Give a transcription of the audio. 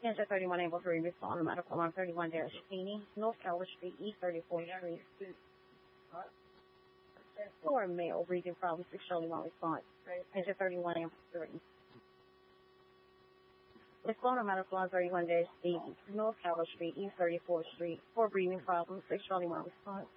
Kansas 31 able to respond to medical on 31 Feeney, North Calvert Street, East 34th Street. For male breathing problems, showing no response. Kansas 31 able to respond to medical on 31 Stevens, North Calvert Street, East 34th Street. For breathing problems, showing no response.